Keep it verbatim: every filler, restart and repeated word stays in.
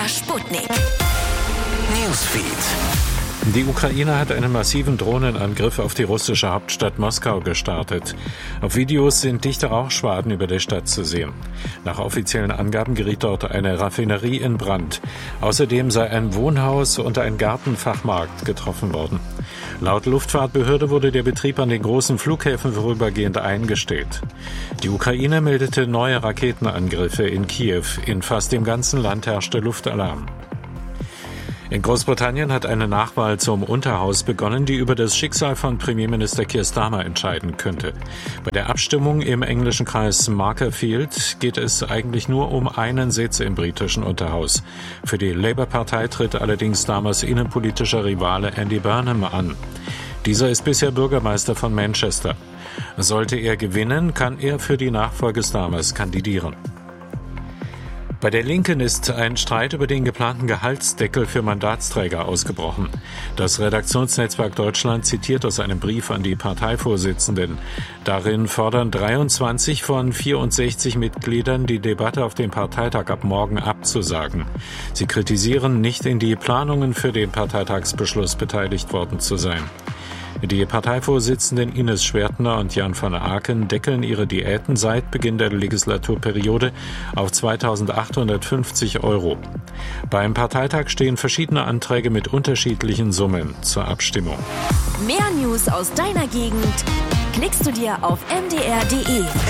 Sputnik. Newsfeed. Die Ukraine hat einen massiven Drohnenangriff auf die russische Hauptstadt Moskau gestartet. Auf Videos sind dichte Rauchschwaden über der Stadt zu sehen. Nach offiziellen Angaben geriet dort eine Raffinerie in Brand. Außerdem sei ein Wohnhaus und ein Gartenfachmarkt getroffen worden. Laut Luftfahrtbehörde wurde der Betrieb an den großen Flughäfen vorübergehend eingestellt. Die Ukraine meldete neue Raketenangriffe in Kiew. In fast dem ganzen Land herrschte Luftalarm. In Großbritannien hat eine Nachwahl zum Unterhaus begonnen, die über das Schicksal von Premierminister Keir Starmer entscheiden könnte. Bei der Abstimmung im englischen Kreis Makerfield geht es eigentlich nur um einen Sitz im britischen Unterhaus. Für die Labour-Partei tritt allerdings Starmers innenpolitischer Rivale Andy Burnham an. Dieser ist bisher Bürgermeister von Manchester. Sollte er gewinnen, kann er für die Nachfolge Starmers kandidieren. Bei der Linken ist ein Streit über den geplanten Gehaltsdeckel für Mandatsträger ausgebrochen. Das Redaktionsnetzwerk Deutschland zitiert aus einem Brief an die Parteivorsitzenden. Darin fordern dreiundzwanzig von vierundsechzig Mitgliedern, die Debatte auf dem Parteitag ab morgen abzusagen. Sie kritisieren, nicht in die Planungen für den Parteitagsbeschluss beteiligt worden zu sein. Die Parteivorsitzenden Ines Schwertner und Jan van Aken deckeln ihre Diäten seit Beginn der Legislaturperiode auf zweitausendachthundertfünfzig Euro. Beim Parteitag stehen verschiedene Anträge mit unterschiedlichen Summen zur Abstimmung. Mehr News aus deiner Gegend klickst du dir auf m d r punkt d e.